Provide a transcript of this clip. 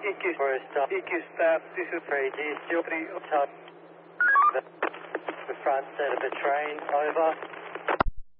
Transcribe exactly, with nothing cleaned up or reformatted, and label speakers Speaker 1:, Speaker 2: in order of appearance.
Speaker 1: E Q Forest, E Q staff, this is three G, still three top. The, the front set of the train, over.